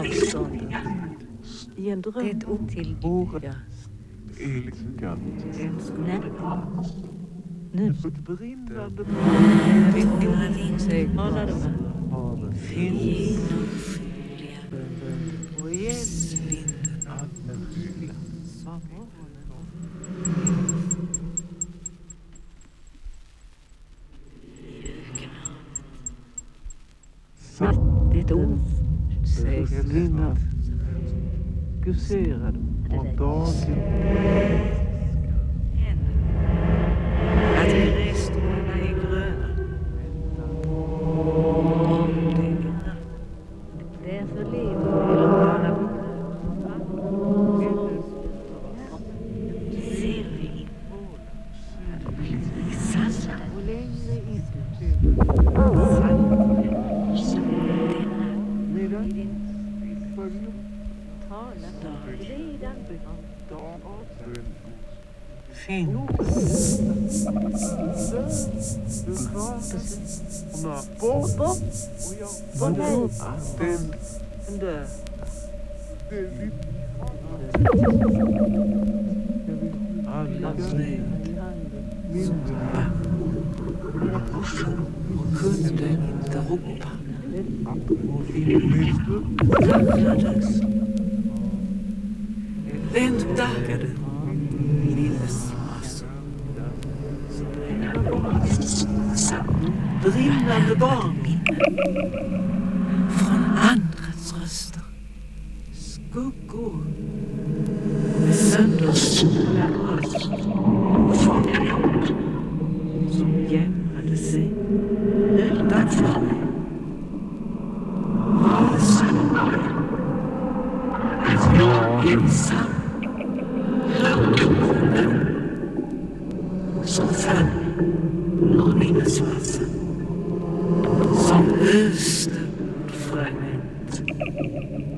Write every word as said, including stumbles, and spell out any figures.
avstånd. I en dröm. Det otillbörliga. Älskat. Nej. Nu. Brinnande. Säg alla de här. Finns. Och igen. Det otsägligt. Guserad och dagen. Att grässtråna är gröna. Om det är därför lever vi lokala ser vi in i sanna och längre inte finns. Bort, bort. Och nej. Den där. Alla säger och kunde inte ropa. Och vi samlades. Väntade. Brinnande barnminne från andras röster. Skuggor med sönderstånda röst som jämrade sig utanför mig. Var det sant att jag ensam hörde den som föll ur minnesmassan, som öste fragment